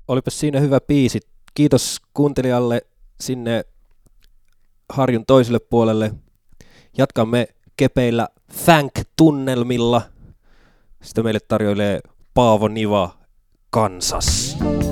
Olipas siinä hyvä biisi. Kiitos kuuntelijalle sinne harjun toiselle puolelle. Jatkamme kepeillä Thank-tunnelmilla. Sitä meille tarjoilee Paavo Niva, Kansas.